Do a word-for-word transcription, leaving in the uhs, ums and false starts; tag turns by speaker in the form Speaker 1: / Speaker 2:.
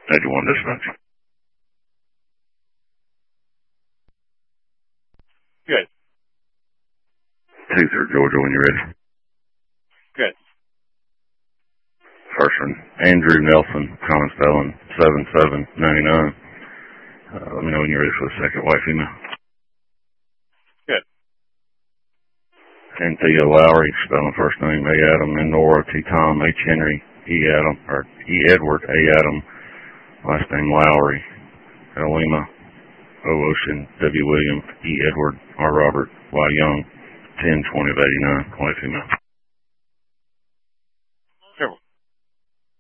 Speaker 1: eighty-one dispatch.
Speaker 2: Good.
Speaker 1: two through Georgia when you're ready.
Speaker 2: Good.
Speaker 1: First one, Andrew Nelson, common spelling, seven seven nine nine. Uh, let me know when you're ready for the second white female.
Speaker 2: Good.
Speaker 1: Cynthia Lowry, spelling first name A. Adam, and Nora T. Tom, H. Henry, E. Adam, or E. Edward, A. Adam, last name Lowry, L. Lima, O. Ocean, W. William, E. Edward, R. Robert, Y. Young, ten twenty of eighty-nine, white female.